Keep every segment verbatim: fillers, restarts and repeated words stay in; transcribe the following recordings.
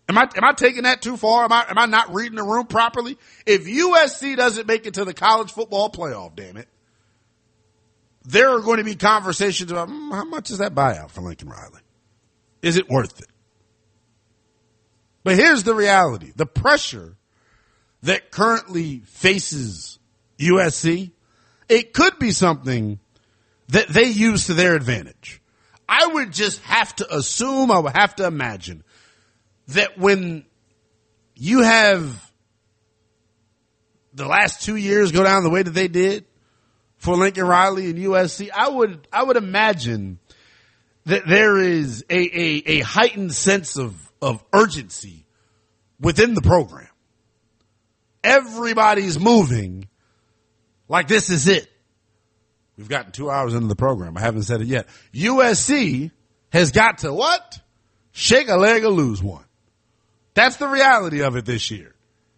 Am I, am I taking that too far? Am I, am I not reading the room properly? If U S C doesn't make it to the college football playoff, damn it, there are going to be conversations about mm, how much is that buyout for Lincoln Riley? Is it worth it? But here's the reality. The pressure that currently faces U S C, it could be something that they use to their advantage. I would just have to assume, I would have to imagine that when you have the last two years go down the way that they did for Lincoln Riley and U S C, I would, I would imagine that there is a, a, a heightened sense of, of urgency within the program. Everybody's moving like this is it. We've gotten two hours into the program. I haven't said it yet. U S C has got to what? Shake a leg or lose one. That's the reality of it this year.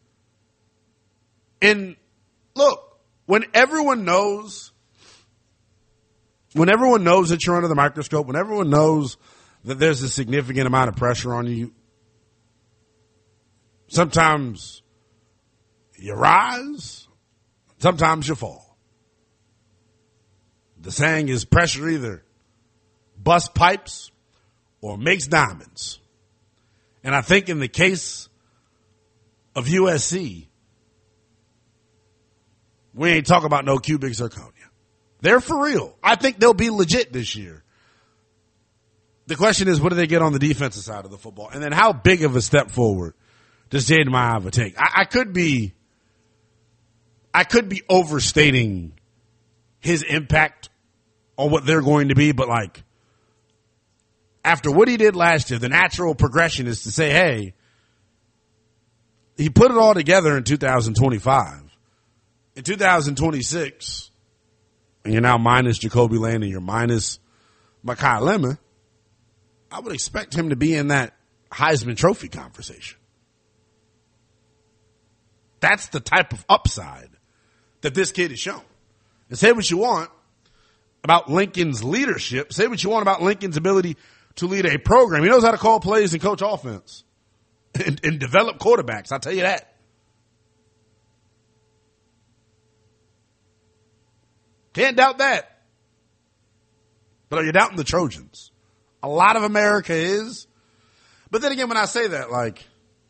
And look, when everyone knows, when everyone knows that you're under the microscope, when everyone knows that there's a significant amount of pressure on you, sometimes you rise, sometimes you fall. The saying is pressure either busts pipes or makes diamonds. And I think in the case of U S C, we ain't talking about no cubic zirconia. They're for real. I think they'll be legit this year. The question is, what do they get on the defensive side of the football? And then how big of a step forward does Jaden Maiava take? I, I could be, I could be overstating his impact on what they're going to be, but like, after what he did last year, the natural progression is to say, hey, he put it all together in two thousand twenty-five. In two thousand twenty-six, and you're now minus Jacoby Lane and you're minus Mekhi Lemon, I would expect him to be in that Heisman Trophy conversation. That's the type of upside that this kid has shown. And say what you want about Lincoln's leadership. Say what you want about Lincoln's ability to lead a program. He knows how to call plays and coach offense and, and develop quarterbacks. I'll tell you that. Can't doubt that. But are you doubting the Trojans? A lot of America is. But then again, when I say that, like,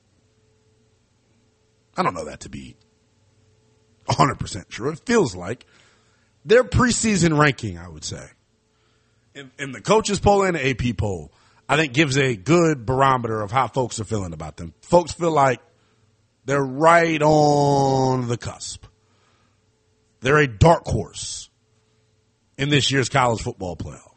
I don't know that to be one hundred percent true. It feels like their preseason ranking, I would say, in, in the coaches poll and the A P poll, I think gives a good barometer of how folks are feeling about them. Folks feel like they're right on the cusp. They're a dark horse in this year's college football playoff.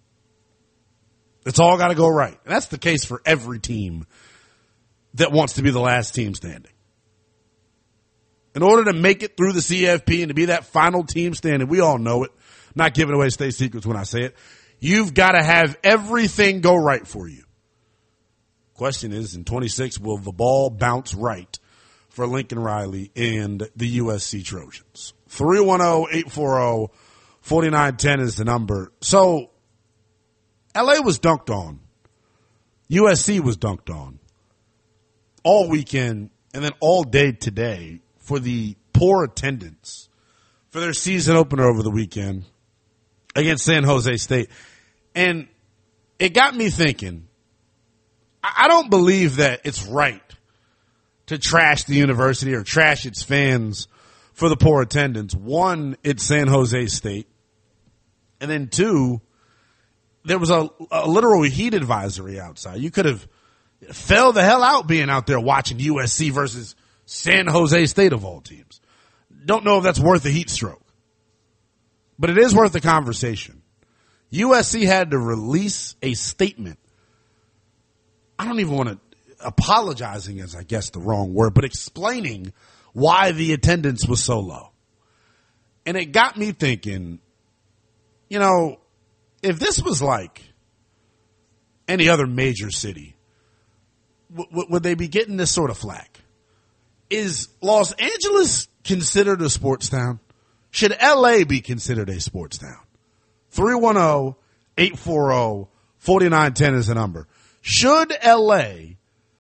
It's all got to go right. And that's the case for every team that wants to be the last team standing. In order to make it through the C F P and to be that final team standing, we all know it. I'm not giving away state secrets when I say it. You've got to have everything go right for you. Question is, in twenty-six, will the ball bounce right for Lincoln Riley and the U S C Trojans? three one zero, eight four zero, four nine one zero is the number. So, L A was dunked on. U S C was dunked on all weekend and then all day today for the poor attendance for their season opener over the weekend against San Jose State. And it got me thinking, I don't believe that it's right to trash the university or trash its fans for the poor attendance. One, it's San Jose State. And then two, there was a, a literal heat advisory outside. You could have fell the hell out being out there watching U S C versus San Jose State of all teams. Don't know if that's worth a heat stroke. But it is worth the conversation. U S C had to release a statement. I don't even want to, apologizing is I guess the wrong word, but explaining why the attendance was so low. And it got me thinking, you know, if this was like any other major city, w- w- would they be getting this sort of flack? Is Los Angeles considered a sports town? Should L A be considered a sports town? three one zero, eight four zero, four nine one zero is the number. Should L A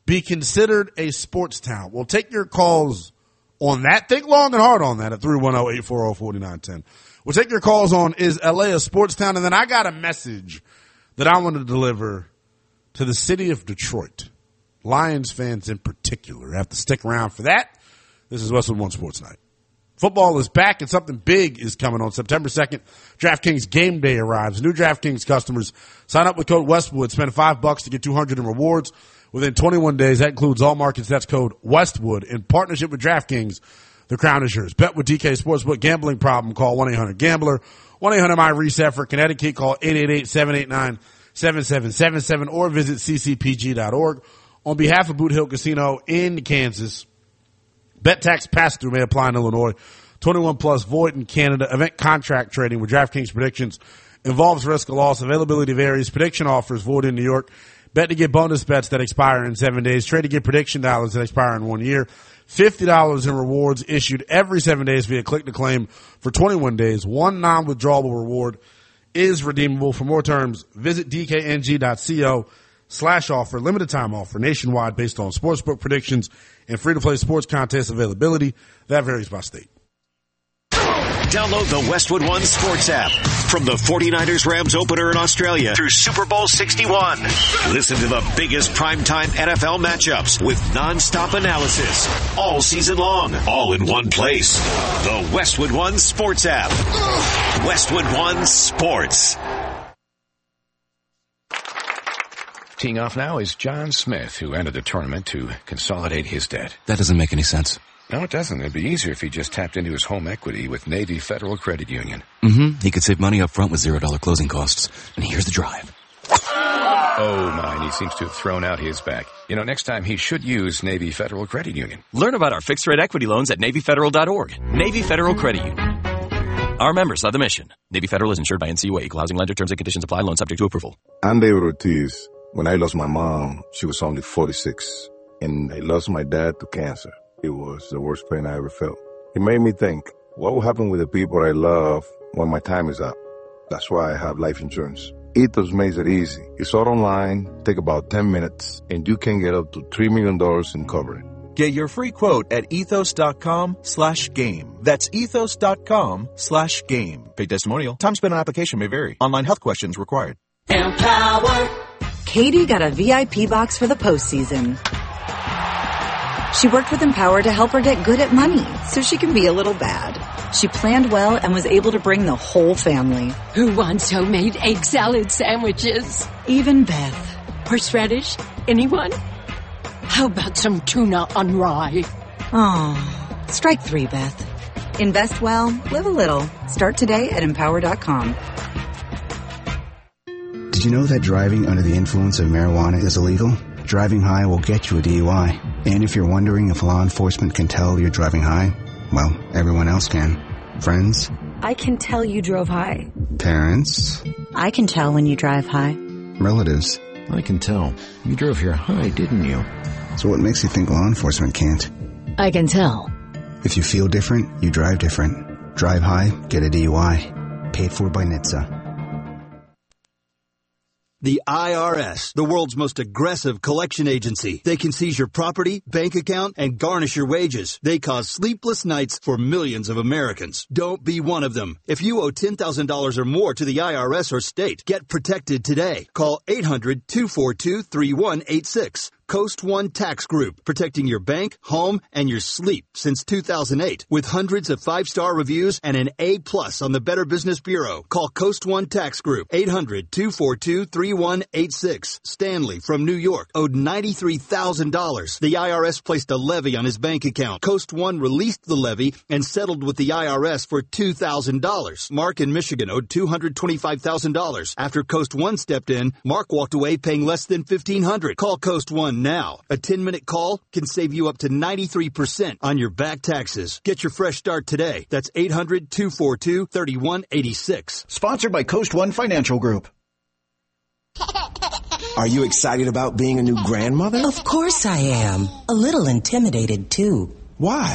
be considered a sports town? We'll take your calls on that. Think long and hard on that at three one zero, eight four zero, four nine one zero. We'll take your calls on, is L A a sports town? And then I got a message that I want to deliver to the city of Detroit. Lions fans in particular have to stick around for that. This is Westwood One Sports Night. Football is back and something big is coming on September second. DraftKings Game Day arrives. New DraftKings customers sign up with code Westwood, spend five bucks to get two hundred in rewards within twenty-one days. That includes all markets. That's code Westwood. In partnership with DraftKings, the crown is yours. Bet with D K Sportsbook. Gambling problem? Call one eight hundred gambler. one eight hundred M I reset for Connecticut. Call eight eight eight, seven eight nine, seven seven seven seven or visit c c p g dot org. On behalf of Boot Hill Casino in Kansas, bet tax pass-through may apply in Illinois. twenty-one plus void in Canada. Event contract trading with DraftKings predictions involves risk of loss. Availability varies. Prediction offers void in New York. Bet to get bonus bets that expire in seven days. Trade to get prediction dollars that expire in one year. fifty dollars in rewards issued every seven days via click to claim for twenty-one days. One non-withdrawable reward is redeemable. For more terms, visit d k n g dot co slash offer. Limited time offer nationwide based on sportsbook predictions and free-to-play sports contest availability. That varies by state. Download the Westwood One Sports app from the forty-niners Rams opener in Australia through Super Bowl sixty-one. Listen to the biggest primetime N F L matchups with nonstop analysis all season long, all in one place. The Westwood One Sports app. Westwood One Sports. Teeing off now is John Smith, who entered the tournament to consolidate his debt. That doesn't make any sense. No, it doesn't. It'd be easier if he just tapped into his home equity with Navy Federal Credit Union. Mm-hmm. He could save money up front with zero dollar closing costs. And here's the drive. Oh, my. He seems to have thrown out his back. You know, next time he should use Navy Federal Credit Union. Learn about our fixed-rate equity loans at navy federal dot org. Navy Federal Credit Union. Our members are the mission. Navy Federal is insured by N C U A. Equal housing lender. Terms and conditions apply. Loan subject to approval. I'm David Ortiz. When I lost my mom, she was only forty-six. And I lost my dad to cancer. It was the worst pain I ever felt. It made me think, what will happen with the people I love when my time is up? That's why I have life insurance. Ethos makes it easy. It's all online, take about ten minutes, and you can get up to three million dollars in coverage. Get your free quote at ethos.com slash game. That's ethos.com slash game. Paid testimonial. Time spent on application may vary. Online health questions required. Empower. Katie got a V I P box for the postseason. She worked with Empower to help her get good at money so she can be a little bad. She planned well and was able to bring the whole family. Who wants homemade egg salad sandwiches? Even Beth. Horseradish? Anyone? How about some tuna on rye? Oh, strike three, Beth. Invest well, live a little. Start today at empower dot com. Did you know that driving under the influence of marijuana is illegal? Driving high will get you a D U I. And if you're wondering if law enforcement can tell you're driving high, well, everyone else can. Friends? I can tell you drove high. Parents? I can tell when you drive high. Relatives? I can tell. You drove here high, didn't you? So what makes you think law enforcement can't? I can tell. If you feel different, you drive different. Drive high, get a D U I. Paid for by N H T S A. The I R S, the world's most aggressive collection agency. They can seize your property, bank account, and garnish your wages. They cause sleepless nights for millions of Americans. Don't be one of them. If you owe ten thousand dollars or more to the I R S or state, get protected today. Call eight hundred, two four two, three one eight six. Coast One Tax Group, protecting your bank, home, and your sleep since two thousand eight. With hundreds of five-star reviews and an A plus on the Better Business Bureau. Call Coast One Tax Group, eight hundred, two four two, three one eight six. Stanley from New York owed ninety-three thousand dollars. The I R S placed a levy on his bank account. Coast One released the levy and settled with the I R S for two thousand dollars. Mark in Michigan owed two hundred twenty-five thousand dollars. After Coast One stepped in, Mark walked away paying less than fifteen hundred dollars. Call Coast One now. A ten-minute call can save you up to ninety-three percent on your back taxes. Get your fresh start today. That's eight hundred, two four two, three one eight six. Sponsored by Coast One Financial Group. Are you excited about being a new grandmother? Of course I am. A little intimidated, too. Why?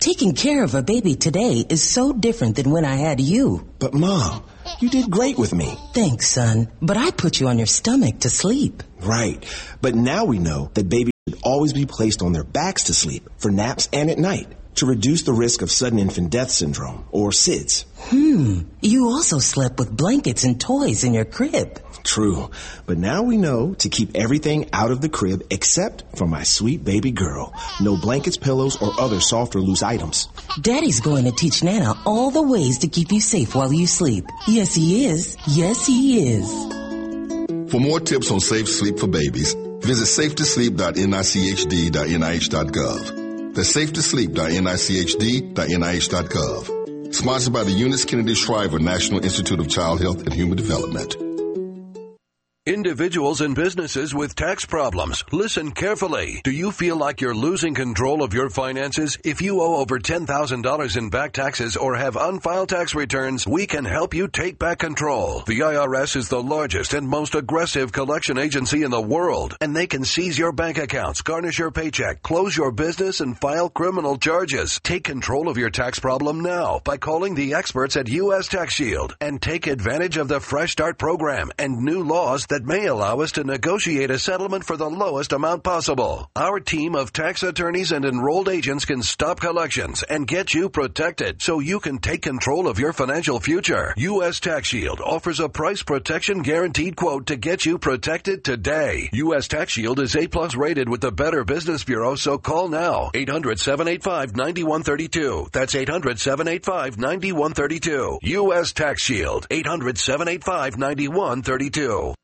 Taking care of a baby today is so different than when I had you. But Mom, you did great with me. Thanks, son. But I put you on your stomach to sleep. Right. But now we know that babies should always be placed on their backs to sleep for naps and at night to reduce the risk of sudden infant death syndrome, or S I D S. Hmm. You also slept with blankets and toys in your crib. True. But now we know to keep everything out of the crib except for my sweet baby girl. No blankets, pillows, or other soft or loose items. Daddy's going to teach Nana all the ways to keep you safe while you sleep. Yes, he is. Yes, he is. For more tips on safe sleep for babies, visit safe to sleep dot N I C H D dot N I H dot gov. That's safe to sleep dot N I C H D dot N I H dot gov. Sponsored by the Eunice Kennedy Shriver National Institute of Child Health and Human Development. Individuals and businesses with tax problems, listen carefully. Do you feel like you're losing control of your finances? If you owe over ten thousand dollars in back taxes or have unfiled tax returns, we can help you take back control. The I R S is the largest and most aggressive collection agency in the world, and they can seize your bank accounts, garnish your paycheck, close your business, and file criminal charges. Take control of your tax problem now by calling the experts at U S Tax Shield and take advantage of the Fresh Start program and new laws that may allow us to negotiate a settlement for the lowest amount possible. Our team of tax attorneys and enrolled agents can stop collections and get you protected so you can take control of your financial future. U S Tax Shield offers a price protection guaranteed quote to get you protected today. U S Tax Shield is A plus rated with the Better Business Bureau, so call now. eight hundred, seven eight five, nine one three two. That's eight hundred, seven eight five, nine one three two. U S Tax Shield. eight hundred, seven eight five, nine one three two.